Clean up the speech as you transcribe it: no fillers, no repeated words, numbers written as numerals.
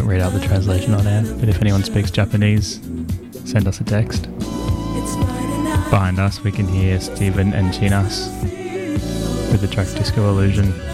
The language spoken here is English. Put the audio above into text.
won't read out the translation on air, but if anyone speaks Japanese, send us a text. Behind us we can hear Stephen and Chinas with the track Disco Illusion.